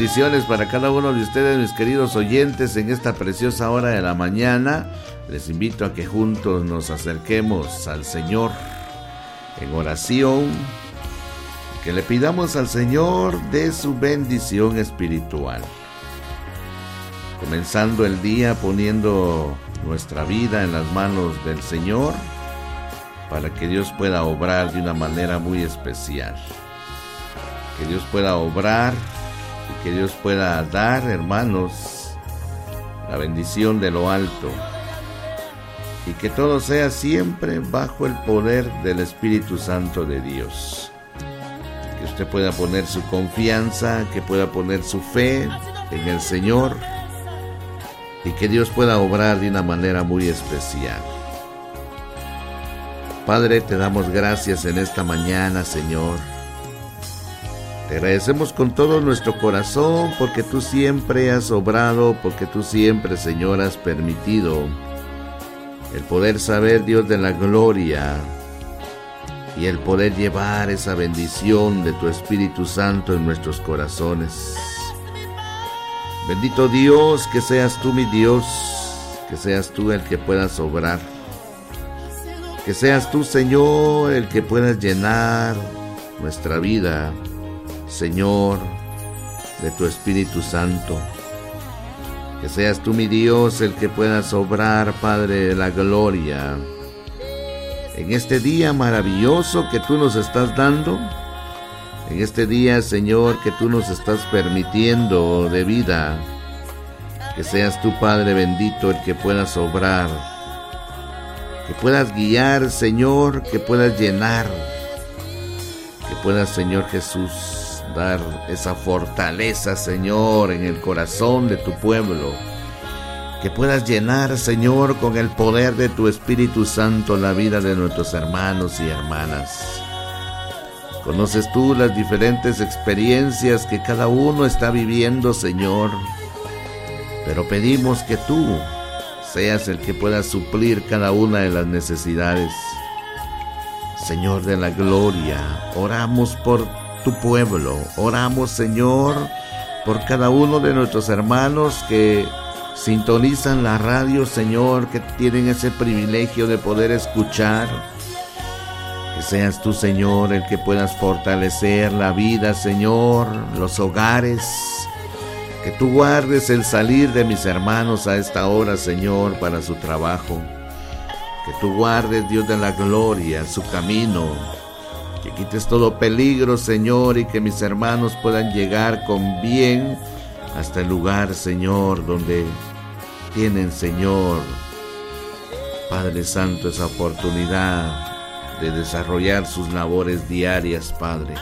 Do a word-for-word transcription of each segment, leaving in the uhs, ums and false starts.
bendiciones para cada uno de ustedes, mis queridos oyentes, en esta preciosa hora de la mañana. Les invito a que juntos nos acerquemos al Señor en oración, que le pidamos al Señor de su bendición espiritual. Comenzando el día poniendo nuestra vida en las manos del Señor, para que Dios pueda obrar de una manera muy especial. Que Dios pueda obrar y que Dios pueda dar, hermanos, la bendición de lo alto. Y que todo sea siempre bajo el poder del Espíritu Santo de Dios. Que usted pueda poner su confianza, que pueda poner su fe en el Señor. Y que Dios pueda obrar de una manera muy especial. Padre, te damos gracias en esta mañana, Señor. Te agradecemos con todo nuestro corazón porque tú siempre has obrado, porque tú siempre, Señor, has permitido el poder saber, Dios de la gloria, y el poder llevar esa bendición de tu Espíritu Santo en nuestros corazones. Bendito Dios, que seas tú mi Dios, que seas tú el que puedas obrar, que seas tú, Señor, el que puedas llenar nuestra vida, Señor, de tu Espíritu Santo. Que seas tú, mi Dios, el que puedas obrar, Padre de la gloria, en este día maravilloso que tú nos estás dando, en este día, Señor, que tú nos estás permitiendo de vida. Que seas tú, Padre bendito, el que puedas obrar, que puedas guiar, Señor, que puedas llenar, que puedas, Señor Jesús, dar esa fortaleza, Señor, en el corazón de tu pueblo. Que puedas llenar, Señor, con el poder de tu Espíritu Santo la vida de nuestros hermanos y hermanas. Conoces tú las diferentes experiencias que cada uno está viviendo, Señor. Pero pedimos que tú seas el que pueda suplir cada una de las necesidades. Señor de la gloria, oramos por tu pueblo, oramos, Señor, por cada uno de nuestros hermanos que sintonizan la radio, Señor, que tienen ese privilegio de poder escuchar. Que seas tú, Señor, el que puedas fortalecer la vida, Señor, los hogares. Que tú guardes el salir de mis hermanos a esta hora, Señor, para su trabajo. Que tú guardes, Dios de la gloria, su camino. Que quites todo peligro, Señor, y que mis hermanos puedan llegar con bien hasta el lugar, Señor, donde tienen, Señor, Padre Santo, esa oportunidad de desarrollar sus labores diarias, Padre.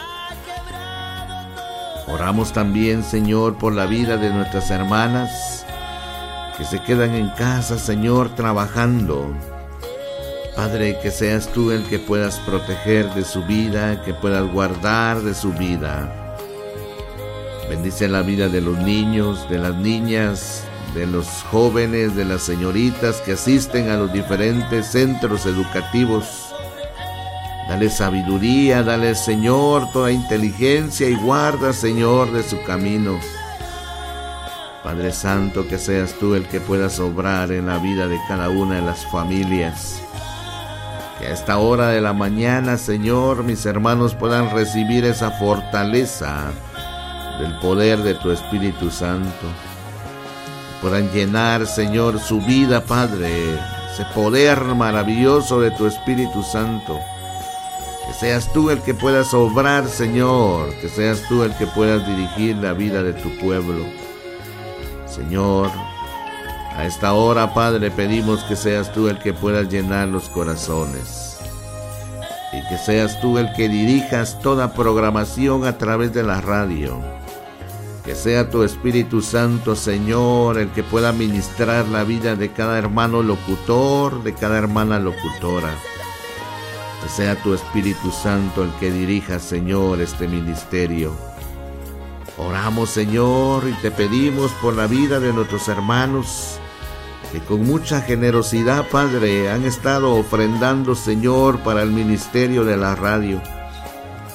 Oramos también, Señor, por la vida de nuestras hermanas que se quedan en casa, Señor, trabajando. Padre, que seas tú el que puedas proteger de su vida, que puedas guardar de su vida. Bendice la vida de los niños, de las niñas, de los jóvenes, de las señoritas que asisten a los diferentes centros educativos. Dale sabiduría, dale, Señor, toda inteligencia y guarda, Señor, de su camino. Padre Santo, que seas tú el que puedas obrar en la vida de cada una de las familias. Que a esta hora de la mañana, Señor, mis hermanos puedan recibir esa fortaleza del poder de tu Espíritu Santo. Que puedan llenar, Señor, su vida, Padre, ese poder maravilloso de tu Espíritu Santo. Que seas tú el que puedas obrar, Señor, que seas tú el que puedas dirigir la vida de tu pueblo. Señor, a esta hora, Padre, pedimos que seas tú el que puedas llenar los corazones y que seas tú el que dirijas toda programación a través de la radio. Que sea tu Espíritu Santo, Señor, el que pueda ministrar la vida de cada hermano locutor, de cada hermana locutora. Que sea tu Espíritu Santo el que dirija, Señor, este ministerio. Oramos, Señor, y te pedimos por la vida de nuestros hermanos que con mucha generosidad, Padre, han estado ofrendando, Señor, para el ministerio de la radio.